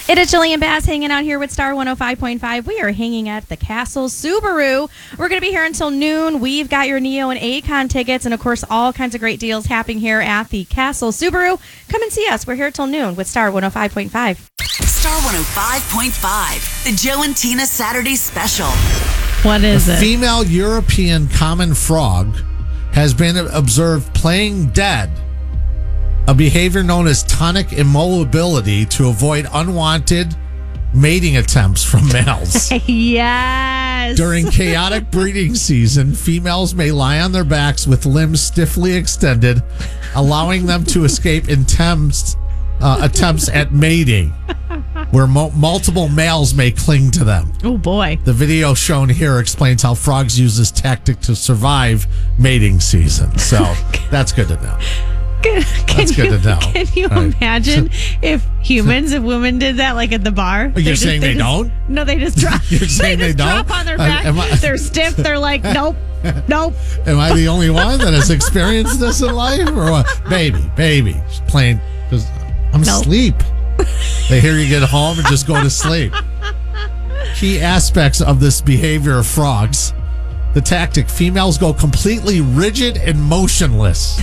It is Jillian Bass hanging out here with Star 105.5. We are hanging at the Castle Subaru. We're going to be here until noon. We've got your Neo and Akon tickets and, of course, all kinds of great deals happening here at the Castle Subaru. Come and see us. We're here till noon with Star 105.5. Star 105.5, the Joe and Tina Saturday Special. What is it? Female European common frog has been observed playing dead, a behavior known as tonic immobility, to avoid unwanted mating attempts from males. Yes. During chaotic breeding season, females may lie on their backs with limbs stiffly extended, allowing them to escape attempts at mating, where multiple males may cling to them. Oh, boy. The video shown here explains how frogs use this tactic to survive mating season. So that's good to know. That's good to know. Can you imagine if women did that, like at the bar? You're saying they don't? No, they just drop. You're saying they don't? Drop on their back. They're stiff. They're like, nope. Am I the only one that has experienced this in life? Or what? Baby. She's playing. I'm asleep. They hear you get home and just go to sleep. Key aspects of this behavior of frogs. The tactic: females go completely rigid and motionless.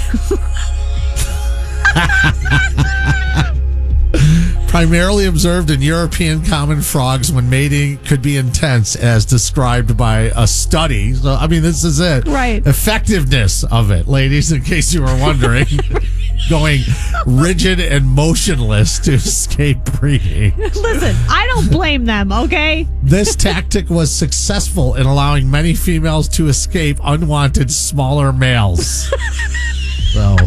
Primarily observed in European common frogs when mating could be intense, as described by a study. So, I mean, this is it. Right. Effectiveness of it, ladies, in case you were wondering. Going rigid and motionless to escape breeding. Listen, I don't blame them, okay? This tactic was successful in allowing many females to escape unwanted smaller males. So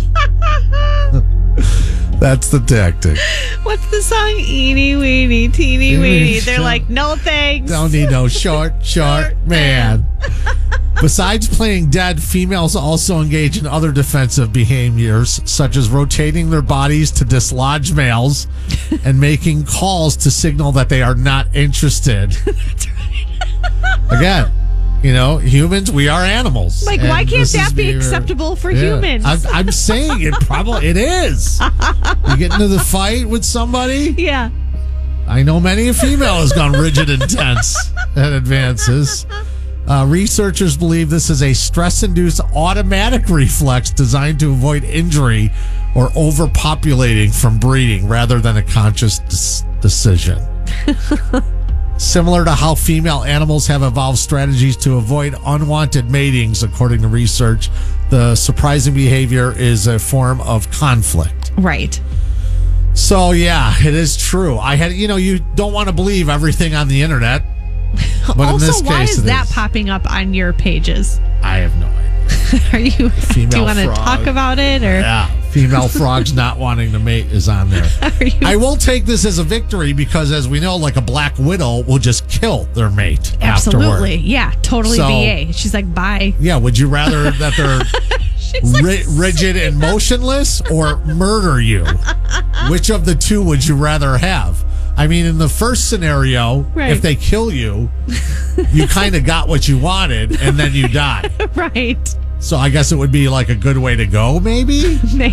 that's the tactic. What's the song? Eeny, weeny, teeny, weeny. They're like, no thanks. Don't need no short man. Besides playing dead, females also engage in other defensive behaviors, such as rotating their bodies to dislodge males and making calls to signal that they are not interested. That's right. Again, humans, we are animals. Like, why can't that be acceptable for humans? I'm saying it is. You get into the fight with somebody. Yeah. I know many a female has gone rigid and tense at advances. Researchers believe this is a stress-induced automatic reflex designed to avoid injury or overpopulating from breeding rather than a conscious decision. Similar to how female animals have evolved strategies to avoid unwanted matings, according to research, the surprising behavior is a form of conflict. Right. So, yeah, it is true. You don't want to believe everything on the internet. But also, in this why case, is that popping up on your pages? I have no idea. Do you want to talk about it? Or? Yeah, female frogs not wanting to mate is on there. I will take this as a victory because, as we know, like a black widow will just kill their mate. Absolutely. Afterward. Yeah, totally. So, BA. She's like, bye. Yeah, would you rather that they're rigid and motionless or murder you? Which of the two would you rather have? I mean, in the first scenario, right. If they kill you, you kind of got what you wanted, and then you die. Right. So I guess it would be like a good way to go, maybe? Maybe.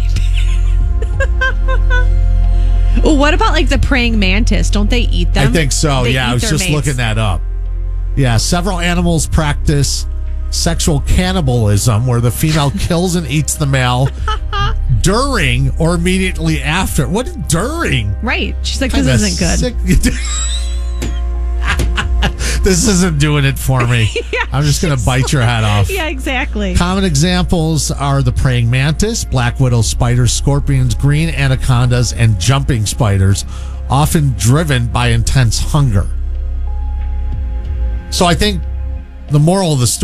Well, what about like the praying mantis? Don't they eat them? I think so, yeah. I was just mates. looking that up. Yeah, several animals practice sexual cannibalism, where the female kills and eats the male during or immediately after. What during? Right. She's like, this isn't good. This isn't doing it for me. Yeah, I'm just going to bite your head off. Yeah, exactly. Common examples are the praying mantis, black widow spiders, scorpions, green anacondas, and jumping spiders, often driven by intense hunger. So I think the moral of the story